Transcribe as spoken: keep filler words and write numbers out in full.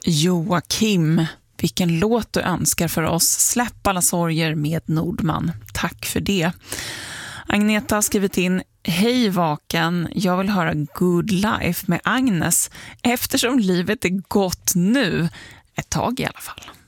Joakim, vilken låt du önskar för oss. Släpp alla sorger med Nordman. Tack för det. Agneta har skrivit in: Hej Vaken, jag vill höra Good Life med Agnes eftersom livet är gott nu. Ett tag i alla fall.